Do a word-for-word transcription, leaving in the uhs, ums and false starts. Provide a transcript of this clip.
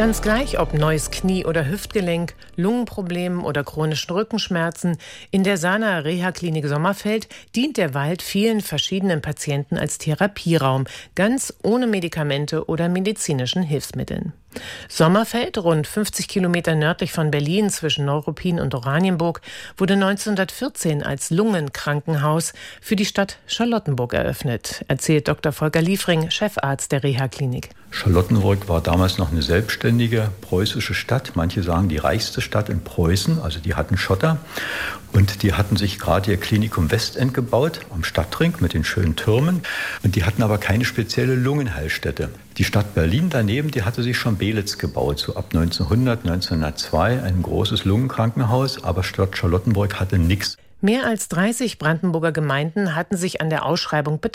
Ganz gleich, ob neues Knie- oder Hüftgelenk, Lungenproblemen oder chronischen Rückenschmerzen, in der Sana Reha-Klinik Sommerfeld dient der Wald vielen verschiedenen Patienten als Therapieraum, ganz ohne Medikamente oder medizinischen Hilfsmitteln. Sommerfeld, rund fünfzig Kilometer nördlich von Berlin zwischen Neuruppin und Oranienburg, wurde neunzehnhundertvierzehn als Lungenkrankenhaus für die Stadt Charlottenburg eröffnet, erzählt Doktor Volker Liefring, Chefarzt der Reha-Klinik. Charlottenburg war damals noch eine selbstständige preußische Stadt. Manche sagen die reichste Stadt in Preußen, also die hatten Schotter. Und die hatten sich gerade ihr Klinikum Westend gebaut, am Stadtring mit den schönen Türmen. Und die hatten aber keine spezielle Lungenheilstätte. Die Stadt Berlin daneben, die hatte sich schon Belitz gebaut, so ab neunzehnhundert, neunzehnhundertzwei, ein großes Lungenkrankenhaus, aber Stadt Charlottenburg hatte nichts. Mehr als dreißig Brandenburger Gemeinden hatten sich an der Ausschreibung beteiligt.